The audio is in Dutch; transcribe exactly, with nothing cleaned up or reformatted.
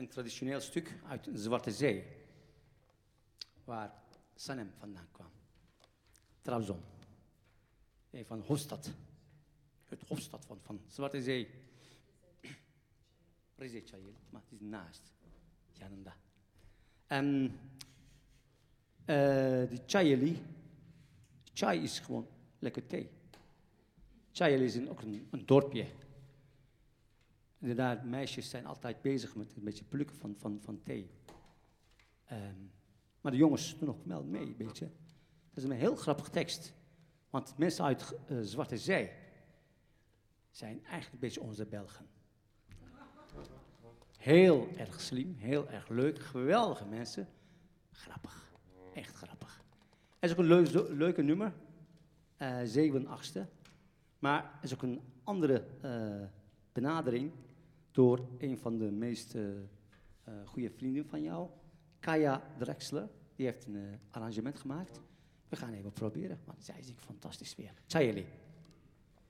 een traditioneel stuk uit de Zwarte Zee, waar Sanem vandaan kwam. Trabzon, een van hoofdstad, het hoofdstad van, van Zwarte Zee. Rize Çayeli, maar het is naast, yanında. En uh, de Çayeli, chai is gewoon lekker thee. Çayeli is een, ook een, een dorpje. Inderdaad, meisjes zijn altijd bezig met een beetje plukken van, van, van thee. Um, maar de jongens doen nog wel mee, een beetje. Dat is een heel grappige tekst. Want mensen uit uh, Zwarte Zee zijn eigenlijk een beetje onze Belgen. Heel erg slim, heel erg leuk, geweldige mensen. Grappig, echt grappig. Er is ook een leuk, leuke nummer, uh, zeven achtste. Maar er is ook een andere uh, benadering door een van de meest uh, uh, goede vrienden van jou, Kaya Drexler. Die heeft een uh, arrangement gemaakt. We gaan even proberen, want zij is fantastisch weer. Çayeli.